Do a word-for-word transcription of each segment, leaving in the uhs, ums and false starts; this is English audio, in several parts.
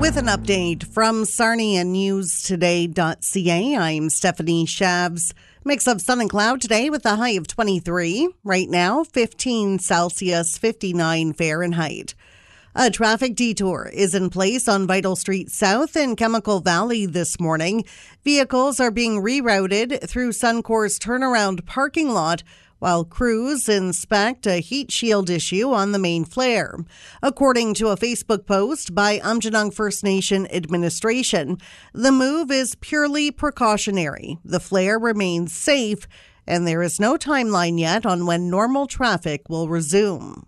With an update from Sarnia News Today dot C A, I'm Stephanie Shabs. Mix of sun and cloud today with a high of twenty-three. Right now, fifteen Celsius, fifty-nine Fahrenheit. A traffic detour is in place on Vital Street South in Chemical Valley this morning. Vehicles are being rerouted through Suncor's turnaround parking lot, while crews inspect a heat shield issue on the main flare. According to a Facebook post by Aamjiwnaang First Nation administration, the move is purely precautionary. The flare remains safe, and there is no timeline yet on when normal traffic will resume.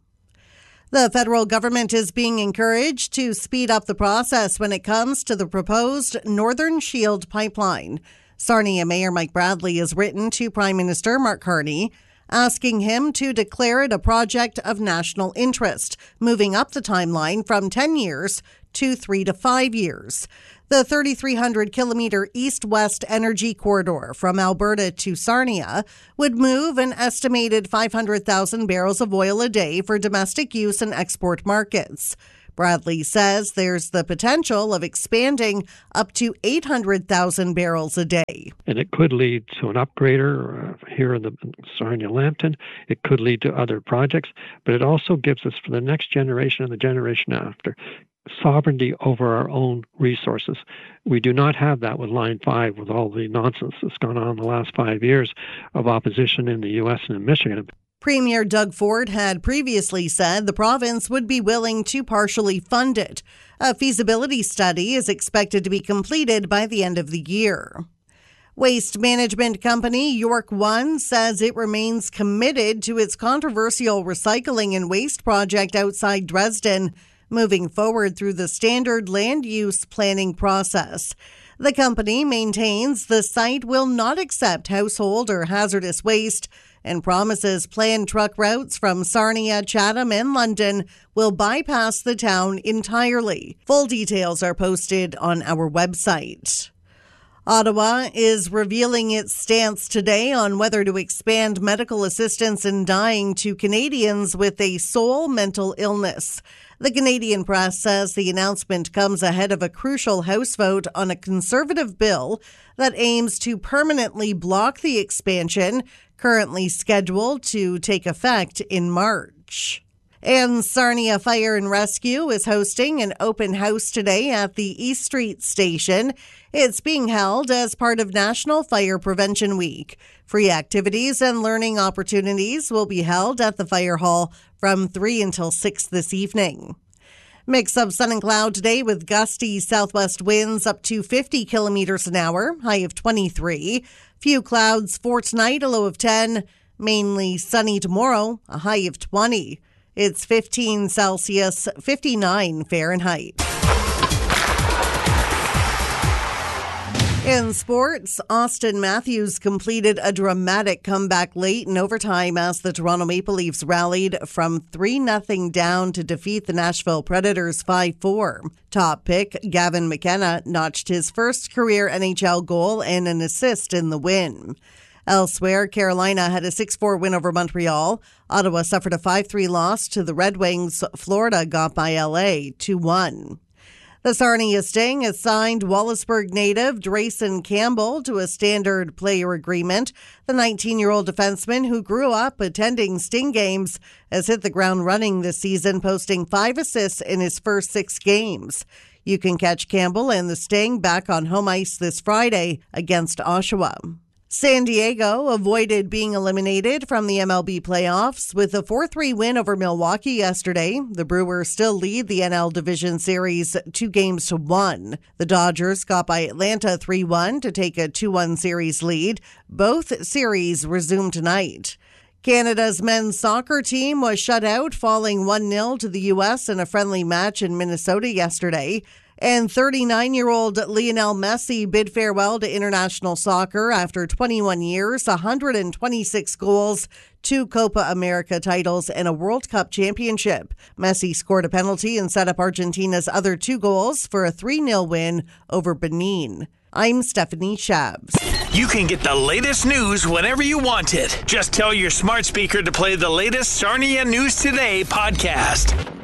The federal government is being encouraged to speed up the process when it comes to the proposed Northern Shield pipeline. Sarnia Mayor Mike Bradley has written to Prime Minister Mark Carney, asking him to declare it a project of national interest, moving up the timeline from ten years to three to five years. The thirty-three hundred kilometer east-west energy corridor from Alberta to Sarnia would move an estimated five hundred thousand barrels of oil a day for domestic use and export markets. Bradley says there's the potential of expanding up to eight hundred thousand barrels a day. And it could lead to an upgrader uh, here in the Sarnia-Lambton. It could lead to other projects, but it also gives us, for the next generation and the generation after, sovereignty over our own resources. We do not have that with Line five, with all the nonsense that's gone on in the last five years of opposition in the U S and in Michigan. Premier Doug Ford had previously said the province would be willing to partially fund it. A feasibility study is expected to be completed by the end of the year. Waste management company York One says it remains committed to its controversial recycling and waste project outside Dresden, moving forward through the standard land use planning process. The company maintains the site will not accept household or hazardous waste and promises planned truck routes from Sarnia, Chatham, and London will bypass the town entirely. Full details are posted on our website. Ottawa is revealing its stance today on whether to expand medical assistance in dying to Canadians with a sole mental illness. The Canadian Press says the announcement comes ahead of a crucial House vote on a Conservative bill that aims to permanently block the expansion, currently scheduled to take effect in March. And Sarnia Fire and Rescue is hosting an open house today at the East Street Station. It's being held as part of National Fire Prevention Week. Free activities and learning opportunities will be held at the Fire Hall from three until six this evening. Mix of sun and cloud today with gusty southwest winds up to fifty kilometers an hour, high of twenty-three. Few clouds for tonight, a low of ten. Mainly sunny tomorrow, a high of twenty. It's fifteen Celsius, fifty-nine Fahrenheit. In sports, Austin Matthews completed a dramatic comeback late in overtime as the Toronto Maple Leafs rallied from three nothing down to defeat the Nashville Predators five four. Top pick Gavin McKenna notched his first career N H L goal and an assist in the win. Elsewhere, Carolina had a six four win over Montreal. Ottawa suffered a five three loss to the Red Wings. Florida got by L A two one. The Sarnia Sting has signed Wallaceburg native Drayson Campbell to a standard player agreement. The nineteen-year-old defenseman who grew up attending Sting games has hit the ground running this season, posting five assists in his first six games. You can catch Campbell and the Sting back on home ice this Friday against Oshawa. San Diego avoided being eliminated from the M L B playoffs with a four three win over Milwaukee yesterday. The Brewers still lead the N L Division Series two games to one. The Dodgers got by Atlanta three one to take a two one series lead. Both series resume tonight. Canada's men's soccer team was shut out, falling one nil to the U S in a friendly match in Minnesota yesterday. And thirty-nine-year-old Lionel Messi bid farewell to international soccer after twenty-one years, one hundred twenty-six goals, two Copa America titles, and a World Cup championship. Messi scored a penalty and set up Argentina's other two goals for a three nil win over Benin. I'm Stephanie Shabs. You can get the latest news whenever you want it. Just tell your smart speaker to play the latest Sarnia News Today podcast.